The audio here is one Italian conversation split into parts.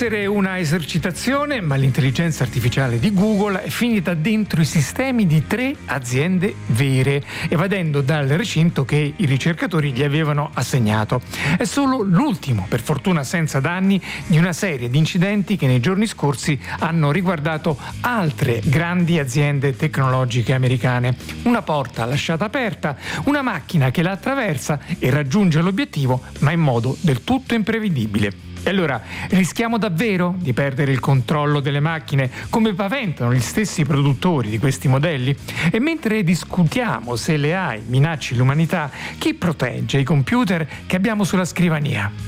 essere una esercitazione, ma l'intelligenza artificiale di Google è finita dentro i sistemi di 3 aziende vere, evadendo dal recinto che i ricercatori gli avevano assegnato. È solo l'ultimo, per fortuna senza danni, di una serie di incidenti che nei giorni scorsi hanno riguardato altre grandi aziende tecnologiche americane. Una porta lasciata aperta, una macchina che la attraversa e raggiunge l'obiettivo, ma in modo del tutto imprevedibile. E allora rischiamo davvero di perdere il controllo delle macchine, come paventano gli stessi produttori di questi modelli? E mentre discutiamo se le AI minacci l'umanità, chi protegge i computer che abbiamo sulla scrivania?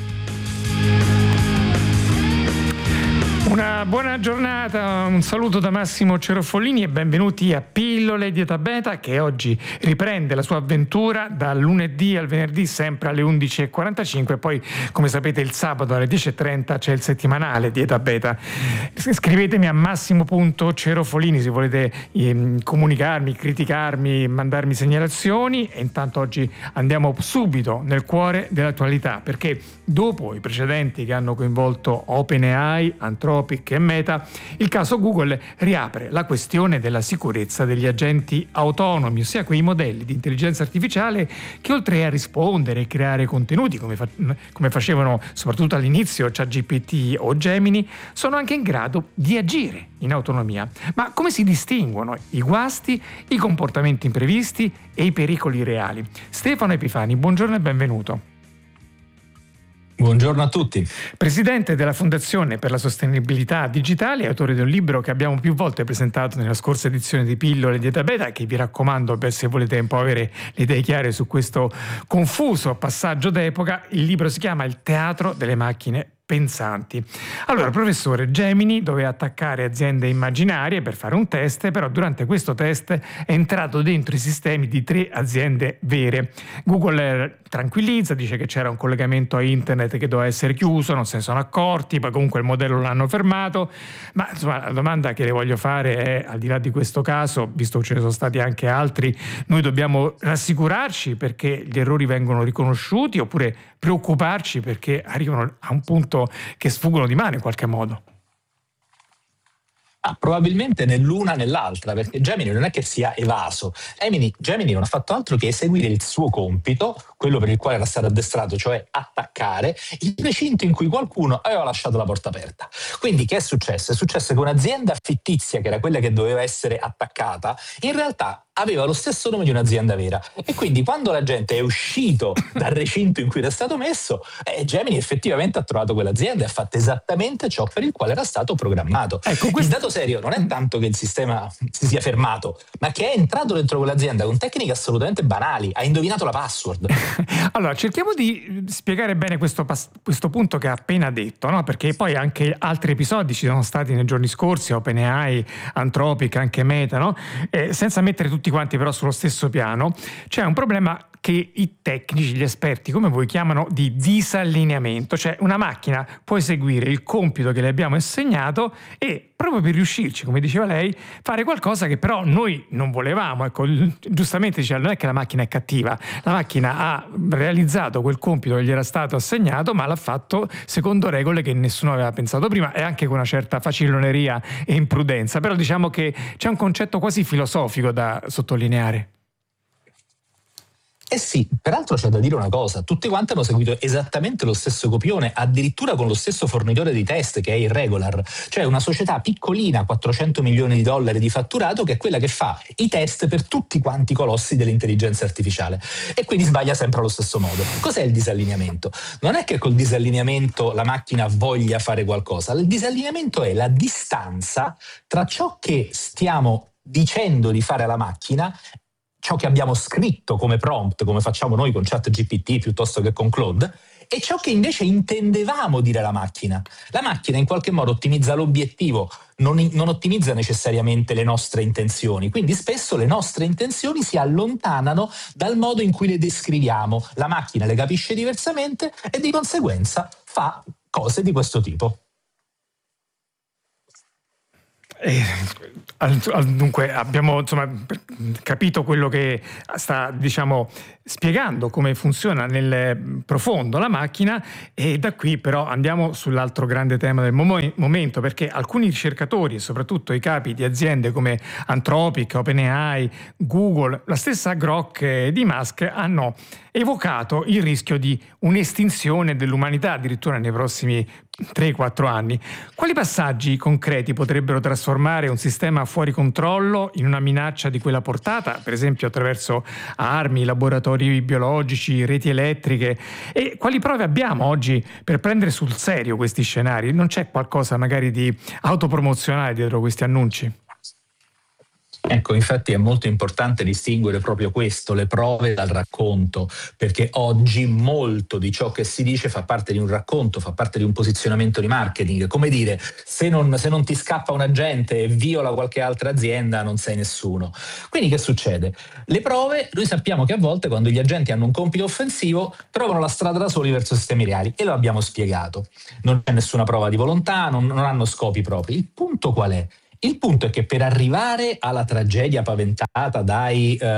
Una buona giornata, un saluto da Massimo Cerofolini e benvenuti a Pillole di Eta Beta, che oggi riprende la sua avventura dal lunedì al venerdì sempre alle 11:45, poi come sapete il sabato alle 10:30 c'è il settimanale di Eta Beta. Scrivetemi a massimo.cerofolini se volete comunicarmi, criticarmi, mandarmi segnalazioni, e intanto oggi andiamo subito nel cuore dell'attualità, perché dopo i precedenti che hanno coinvolto OpenAI, Anthropic e Meta, il caso Google riapre la questione della sicurezza degli agenti autonomi, ossia quei modelli di intelligenza artificiale che oltre a rispondere e creare contenuti come facevano soprattutto all'inizio ChatGPT o Gemini, sono anche in grado di agire in autonomia. Ma come si distinguono i guasti, i comportamenti imprevisti e i pericoli reali? Stefano Epifani, buongiorno e benvenuto. Buongiorno a tutti. Presidente della Fondazione per la Sostenibilità Digitale, autore di un libro che abbiamo più volte presentato nella scorsa edizione di Pillole di Eta Beta, che vi raccomando se volete un po' avere le idee chiare su questo confuso passaggio d'epoca. Il libro si chiama Il teatro delle macchine pensanti. Allora, professore, Gemini doveva attaccare aziende immaginarie per fare un test, però durante questo test è entrato dentro i sistemi di 3 aziende vere. Google tranquillizza, dice che c'era un collegamento a internet che doveva essere chiuso, non se ne sono accorti, poi comunque il modello l'hanno fermato. Ma insomma, la domanda che le voglio fare è, al di là di questo caso, visto che ce ne sono stati anche altri, noi dobbiamo rassicurarci perché gli errori vengono riconosciuti, oppure preoccuparci perché arrivano a un punto che sfuggono di mano in qualche modo? Probabilmente né l'una né l'altra, perché Gemini non è che sia evaso. Gemini non ha fatto altro che eseguire il suo compito, quello per il quale era stato addestrato, cioè attaccare il recinto in cui qualcuno aveva lasciato la porta aperta. Quindi che è successo? È successo che un'azienda fittizia, che era quella che doveva essere attaccata, in realtà aveva lo stesso nome di un'azienda vera, e quindi quando la gente è uscito dal recinto in cui era stato messo, Gemini effettivamente ha trovato quell'azienda e ha fatto esattamente ciò per il quale era stato programmato. Ecco, il dato serio non è tanto che il sistema si sia fermato, ma che è entrato dentro quell'azienda con tecniche assolutamente banali, ha indovinato la password. Allora, cerchiamo di spiegare bene questo punto che ha appena detto, no? Perché poi anche altri episodi ci sono stati nei giorni scorsi, OpenAI, Anthropic, anche Meta, no? Senza mettere tutti quanti però sullo stesso piano, c'è un problema che i tecnici, gli esperti come voi chiamano di disallineamento, cioè una macchina può eseguire il compito che le abbiamo assegnato e proprio per riuscirci, come diceva lei, fare qualcosa che però noi non volevamo. Ecco, giustamente diceva, non è che la macchina è cattiva, la macchina ha realizzato quel compito che gli era stato assegnato, ma l'ha fatto secondo regole che nessuno aveva pensato prima, e anche con una certa faciloneria e imprudenza. Però diciamo che c'è un concetto quasi filosofico da sottolineare. Eh sì, peraltro c'è da dire una cosa, tutti quanti hanno seguito esattamente lo stesso copione, addirittura con lo stesso fornitore di test che è Irregular, cioè una società piccolina, $400 milioni di fatturato, che è quella che fa i test per tutti quanti i colossi dell'intelligenza artificiale, e quindi sbaglia sempre allo stesso modo. Cos'è il disallineamento? Non è che col disallineamento la macchina voglia fare qualcosa, il disallineamento è la distanza tra ciò che stiamo dicendo di fare alla macchina, ciò che abbiamo scritto come prompt, come facciamo noi con ChatGPT piuttosto che con Claude, e ciò che invece intendevamo dire alla macchina. La macchina in qualche modo ottimizza l'obiettivo, non ottimizza necessariamente le nostre intenzioni, quindi spesso le nostre intenzioni si allontanano dal modo in cui le descriviamo. La macchina le capisce diversamente e di conseguenza fa cose di questo tipo. Dunque abbiamo capito quello che sta spiegando come funziona nel profondo la macchina, e da qui però andiamo sull'altro grande tema del momento, perché alcuni ricercatori e soprattutto i capi di aziende come Anthropic, OpenAI, Google, la stessa Grok di Musk hanno evocato il rischio di un'estinzione dell'umanità addirittura nei prossimi 3-4 anni. Quali passaggi concreti potrebbero trasformare un sistema fuori controllo in una minaccia di quella portata, per esempio attraverso armi, laboratori biologici, reti elettriche? E quali prove abbiamo oggi per prendere sul serio questi scenari? Non c'è qualcosa magari di autopromozionale dietro questi annunci? Ecco, infatti è molto importante distinguere proprio questo, le prove dal racconto, perché oggi molto di ciò che si dice fa parte di un racconto, fa parte di un posizionamento di marketing. Come dire, se non ti scappa un agente e viola qualche altra azienda, non sei nessuno. Quindi che succede? Le prove, noi sappiamo che a volte quando gli agenti hanno un compito offensivo trovano la strada da soli verso sistemi reali, e lo abbiamo spiegato. Non c'è nessuna prova di volontà, non hanno scopi propri. Il punto qual è? Il punto è che per arrivare alla tragedia paventata dalla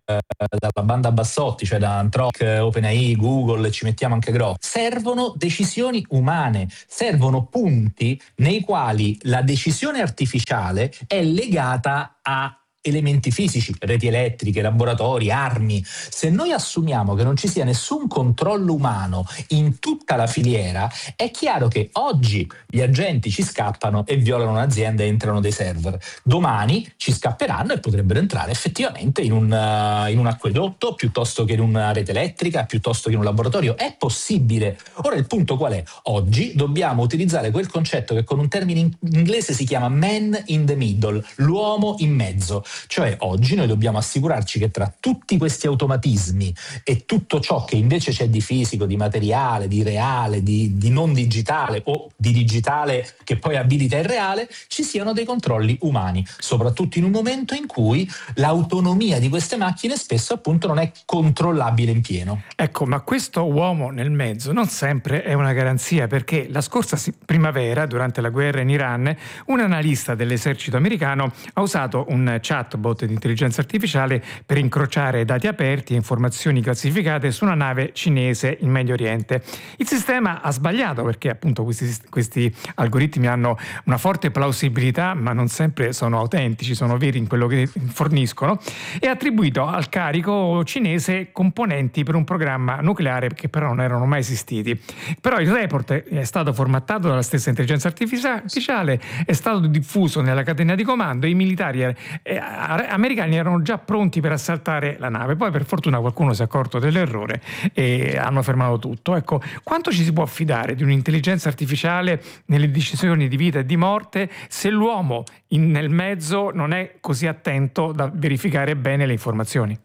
banda Bassotti, cioè da Anthropic, OpenAI, Google, ci mettiamo anche Grok, servono decisioni umane, servono punti nei quali la decisione artificiale è legata a elementi fisici, reti elettriche, laboratori, armi. Se noi assumiamo che non ci sia nessun controllo umano in tutta la filiera, è chiaro che oggi gli agenti ci scappano e violano un'azienda e entrano dei server. Domani ci scapperanno e potrebbero entrare effettivamente in un acquedotto, piuttosto che in una rete elettrica, piuttosto che in un laboratorio. È possibile. Ora il punto qual è? Oggi dobbiamo utilizzare quel concetto che con un termine in inglese si chiama man in the middle, l'uomo in mezzo. Cioè oggi noi dobbiamo assicurarci che tra tutti questi automatismi e tutto ciò che invece c'è di fisico, di materiale, di reale, di non digitale o di digitale che poi abilita il reale, ci siano dei controlli umani, soprattutto in un momento in cui l'autonomia di queste macchine spesso appunto non è controllabile in pieno. Ecco, ma questo uomo nel mezzo non sempre è una garanzia, perché la scorsa primavera, durante la guerra in Iran, un analista dell'esercito americano ha usato un chatbot di intelligenza artificiale per incrociare dati aperti e informazioni classificate su una nave cinese in Medio Oriente. Il sistema ha sbagliato, perché appunto questi algoritmi hanno una forte plausibilità, ma non sempre sono autentici, sono veri in quello che forniscono, e ha attribuito al carico cinese componenti per un programma nucleare che però non erano mai esistiti. Però il report è stato formattato dalla stessa intelligenza artificiale, è stato diffuso nella catena di comando e i militari americani erano già pronti per assaltare la nave. Poi per fortuna qualcuno si è accorto dell'errore e hanno fermato tutto. Ecco, quanto ci si può fidare di un'intelligenza artificiale nelle decisioni di vita e di morte se l'uomo nel mezzo non è così attento da verificare bene le informazioni?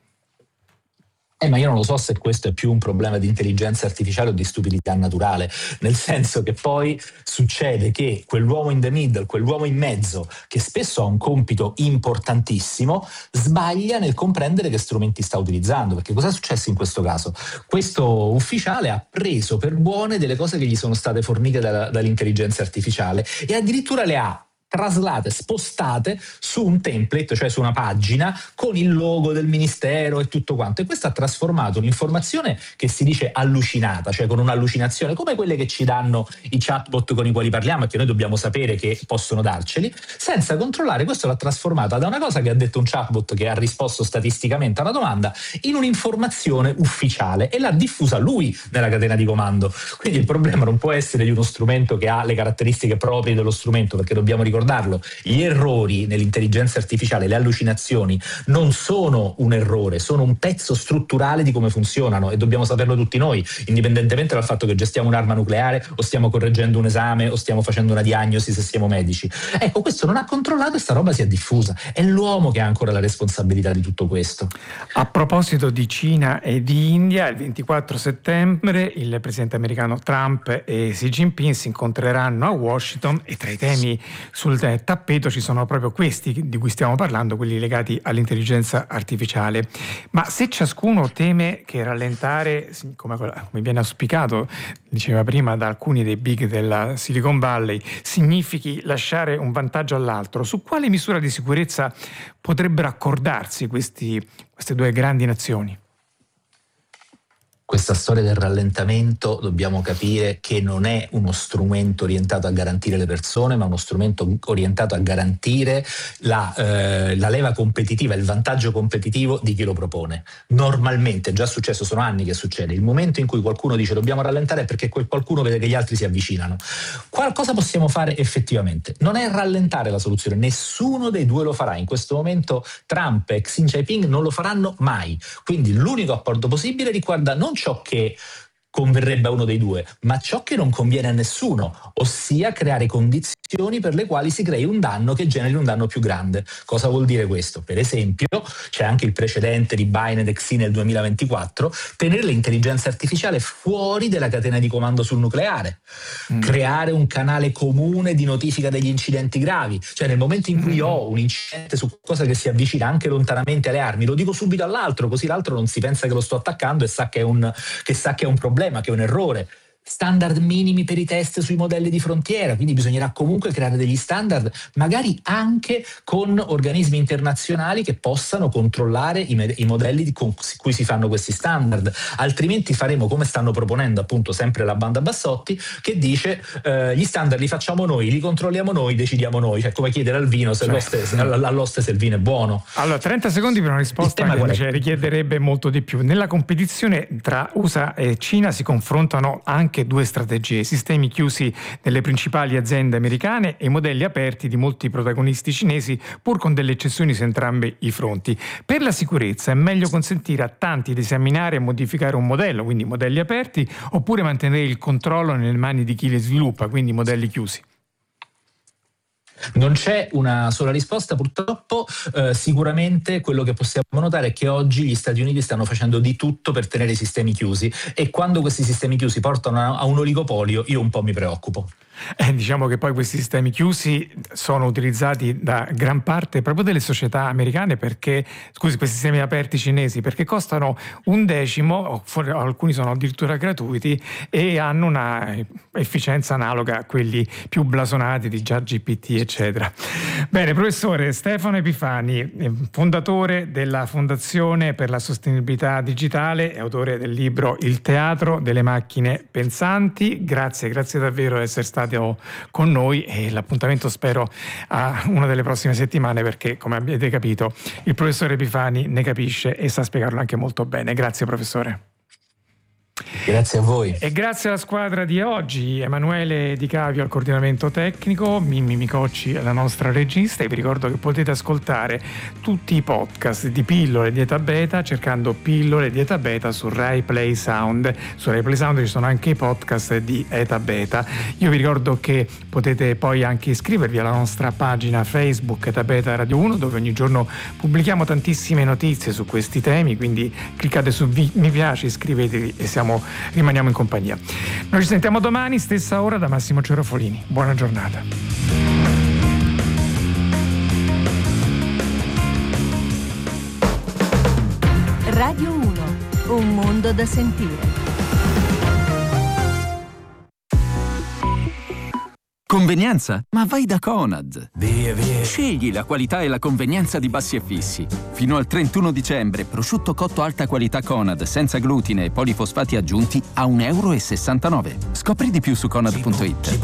Ma io non lo so se questo è più un problema di intelligenza artificiale o di stupidità naturale, nel senso che poi succede che quell'uomo in the middle, quell'uomo in mezzo, che spesso ha un compito importantissimo, sbaglia nel comprendere che strumenti sta utilizzando. Perché cosa è successo in questo caso? Questo ufficiale ha preso per buone delle cose che gli sono state fornite dall'intelligenza artificiale e addirittura le ha traslate, spostate su un template, cioè su una pagina con il logo del ministero e tutto quanto, e questo ha trasformato un'informazione che si dice allucinata, cioè con un'allucinazione come quelle che ci danno i chatbot con i quali parliamo e che noi dobbiamo sapere che possono darceli, senza controllare. Questo l'ha trasformata da una cosa che ha detto un chatbot che ha risposto statisticamente a una domanda in un'informazione ufficiale e l'ha diffusa lui nella catena di comando. Quindi il problema non può essere di uno strumento che ha le caratteristiche proprie dello strumento, perché dobbiamo ricordarlo, gli errori nell'intelligenza artificiale, le allucinazioni non sono un errore, sono un pezzo strutturale di come funzionano e dobbiamo saperlo tutti noi, indipendentemente dal fatto che gestiamo un'arma nucleare o stiamo correggendo un esame o stiamo facendo una diagnosi se siamo medici. Ecco, questo non ha controllato e sta roba si è diffusa. È l'uomo che ha ancora la responsabilità di tutto questo. A proposito di Cina e di India, il 24 settembre il presidente americano Trump e Xi Jinping si incontreranno a Washington e tra i temi su sul tappeto ci sono proprio questi di cui stiamo parlando, quelli legati all'intelligenza artificiale. Ma se ciascuno teme che rallentare, come viene auspicato, diceva prima, da alcuni dei big della Silicon Valley, significhi lasciare un vantaggio all'altro, su quale misura di sicurezza potrebbero accordarsi queste due grandi nazioni? Questa storia del rallentamento dobbiamo capire che non è uno strumento orientato a garantire le persone, ma uno strumento orientato a garantire la leva competitiva, il vantaggio competitivo di chi lo propone. Normalmente, è già successo, sono anni che succede, il momento in cui qualcuno dice dobbiamo rallentare è perché quel qualcuno vede che gli altri si avvicinano. Cosa possiamo fare effettivamente? Non è rallentare la soluzione, nessuno dei due lo farà. In questo momento Trump e Xi Jinping non lo faranno mai. Quindi l'unico accordo possibile riguarda non ciò che converrebbe a uno dei due, ma ciò che non conviene a nessuno, ossia creare condizioni per le quali si crei un danno che generi un danno più grande. Cosa vuol dire questo? Per esempio, c'è anche il precedente di Biden e Xi nel 2024, tenere l'intelligenza artificiale fuori dalla catena di comando sul nucleare, creare un canale comune di notifica degli incidenti gravi, cioè nel momento in cui ho un incidente su qualcosa che si avvicina anche lontanamente alle armi, lo dico subito all'altro, così l'altro non si pensa che lo sto attaccando e sa che è un problema, che è un errore. Standard minimi per i test sui modelli di frontiera, quindi bisognerà comunque creare degli standard, magari anche con organismi internazionali che possano controllare i modelli con cui si fanno questi standard, altrimenti faremo come stanno proponendo appunto sempre la banda Bassotti, che dice gli standard li facciamo noi, li controlliamo noi, decidiamo noi, cioè come chiedere al vino all'oste se il vino è buono. Allora, 30 secondi per una risposta che invece richiederebbe molto di più. Nella competizione tra USA e Cina si confrontano anche due strategie: sistemi chiusi nelle principali aziende americane e modelli aperti di molti protagonisti cinesi, pur con delle eccezioni su entrambi i fronti. Per la sicurezza è meglio consentire a tanti di esaminare e modificare un modello, quindi modelli aperti, oppure mantenere il controllo nelle mani di chi li sviluppa, quindi modelli chiusi? Non c'è una sola risposta purtroppo, sicuramente quello che possiamo notare è che oggi gli Stati Uniti stanno facendo di tutto per tenere i sistemi chiusi, e quando questi sistemi chiusi portano a un oligopolio io un po' mi preoccupo. Diciamo che poi questi sistemi chiusi sono utilizzati da gran parte proprio delle società americane, questi sistemi aperti cinesi, perché costano un decimo, alcuni sono addirittura gratuiti e hanno una efficienza analoga a quelli più blasonati di ChatGPT eccetera. Bene, professore Stefano Epifani, fondatore della Fondazione per la Sostenibilità Digitale e autore del libro Il teatro delle macchine pensanti, grazie davvero di essere stati con noi, e l'appuntamento spero a una delle prossime settimane, perché come avete capito il professore Epifani ne capisce e sa spiegarlo anche molto bene. Grazie professore. Grazie a voi. E grazie alla squadra di oggi: Emanuele Di Cavio al coordinamento tecnico, Mimmi Micocci alla nostra regista, e vi ricordo che potete ascoltare tutti i podcast di Pillole di Eta Beta cercando Pillole di Eta Beta su Rai Play Sound. Su Rai Play Sound ci sono anche i podcast di Eta Beta. Io vi ricordo che potete poi anche iscrivervi alla nostra pagina Facebook Eta Beta Radio 1, dove ogni giorno pubblichiamo tantissime notizie su questi temi, quindi cliccate su mi piace, iscrivetevi e rimaniamo in compagnia. Noi ci sentiamo domani, stessa ora, da Massimo Cerofolini. Buona giornata. Radio 1, un mondo da sentire. Convenienza? Ma vai da Conad! Via. Scegli la qualità e la convenienza di Bassi e Fissi. Fino al 31 dicembre, prosciutto cotto alta qualità Conad, senza glutine e polifosfati aggiunti, a €1,69. Scopri di più su conad.it.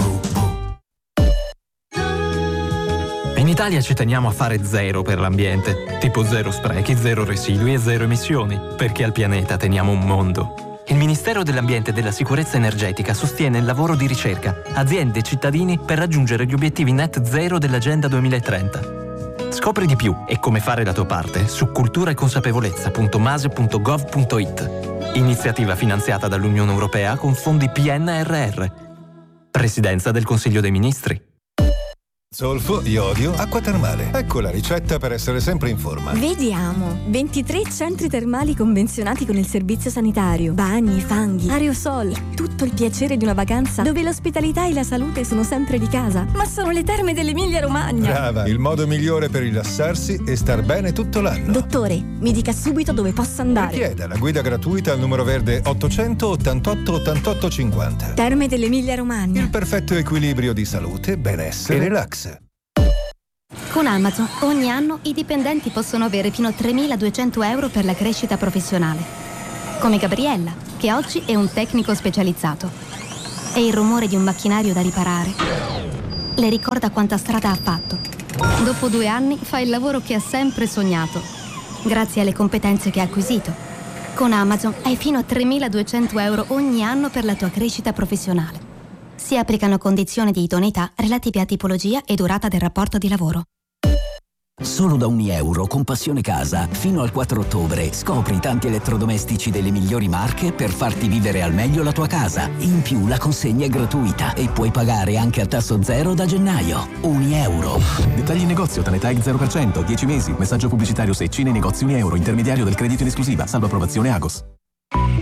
In Italia ci teniamo a fare zero per l'ambiente, tipo zero sprechi, zero residui e zero emissioni, perché al pianeta teniamo un mondo. Il Ministero dell'Ambiente e della Sicurezza Energetica sostiene il lavoro di ricerca, aziende e cittadini per raggiungere gli obiettivi net zero dell'Agenda 2030. Scopri di più e come fare la tua parte su culturaeconsapevolezza.mase.gov.it. Iniziativa finanziata dall'Unione Europea con fondi PNRR. Presidenza del Consiglio dei Ministri. Zolfo, iodio, acqua termale. Ecco la ricetta per essere sempre in forma. Vediamo. 23 centri termali convenzionati con il servizio sanitario. Bagni, fanghi, aerosol. Tutto il piacere di una vacanza dove l'ospitalità e la salute sono sempre di casa. Ma sono le terme dell'Emilia Romagna. Brava, il modo migliore per rilassarsi e star bene tutto l'anno. Dottore, mi dica subito dove posso andare. Richieda la guida gratuita al numero verde 888 88 50. Terme dell'Emilia Romagna. Il perfetto equilibrio di salute, benessere e relax. Con Amazon ogni anno i dipendenti possono avere fino a 3.200 euro per la crescita professionale. Come Gabriella, che oggi è un tecnico specializzato. E il rumore di un macchinario da riparare le ricorda quanta strada ha fatto. Dopo 2 anni fa il lavoro che ha sempre sognato, grazie alle competenze che ha acquisito. Con Amazon hai fino a 3.200 euro ogni anno per la tua crescita professionale. Si applicano condizioni di idoneità relative a tipologia e durata del rapporto di lavoro. Solo da €1 con Passione Casa, fino al 4 ottobre, scopri tanti elettrodomestici delle migliori marche per farti vivere al meglio la tua casa. In più la consegna è gratuita e puoi pagare anche a tasso zero da gennaio. €1. Dettagli in negozio, Tanetag 0%, 10 mesi, messaggio pubblicitario Secci nei negozi €1, intermediario del credito in esclusiva, salvo approvazione Agos.